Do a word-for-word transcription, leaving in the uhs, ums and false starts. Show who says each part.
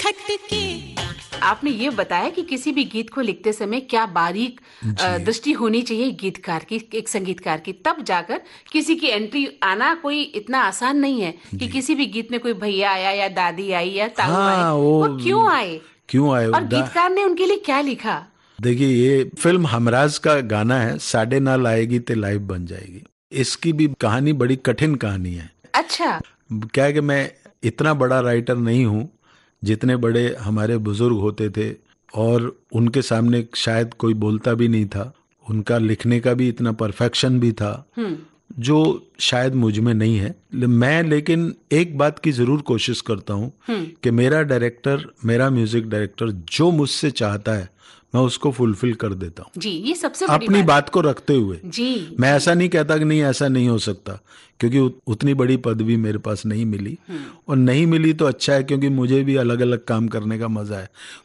Speaker 1: हटके।
Speaker 2: आपने ये बताया कि किसी भी गीत को लिखते समय क्या बारीक अ, दृष्टि होनी चाहिए गीतकार की, एक संगीतकार की, तब जाकर किसी की एंट्री आना कोई इतना आसान नहीं है कि किसी भी गीत में कोई भैया आया या दादी आई या ताऊ आए,
Speaker 3: हाँ,
Speaker 2: वो,
Speaker 3: वो
Speaker 2: वो क्यों आए
Speaker 3: क्यों आए
Speaker 2: और
Speaker 3: दा-
Speaker 2: गीतकार ने उनके लिए क्या लिखा?
Speaker 3: देखिए, ये फिल्म हमराज का गाना है, साढ़े नाल आएगी ते लाइव बन जाएगी। इसकी भी कहानी बड़ी कठिन कहानी है।
Speaker 2: अच्छा।
Speaker 3: क्या है कि मैं इतना बड़ा राइटर नहीं हूँ जितने बड़े हमारे बुजुर्ग होते थे, और उनके सामने शायद कोई बोलता भी नहीं था। उनका लिखने का भी इतना परफेक्शन भी था जो शायद मुझ में नहीं है। मैं लेकिन एक बात की जरूर कोशिश करता हूँ कि मेरा डायरेक्टर, मेरा म्यूजिक डायरेक्टर जो मुझसे चाहता है मैं उसको फुलफिल कर देता हूँ
Speaker 2: जी, ये सबसे बड़ी
Speaker 3: अपनी
Speaker 2: बात,
Speaker 3: बात को रखते हुए।
Speaker 2: जी,
Speaker 3: मैं
Speaker 2: जी।
Speaker 3: ऐसा नहीं कहता कि नहीं ऐसा नहीं हो सकता, क्योंकि उतनी बड़ी पदवी मेरे पास नहीं मिली, और नहीं मिली तो अच्छा है, क्योंकि मुझे भी अलग अलग काम करने का मजा है।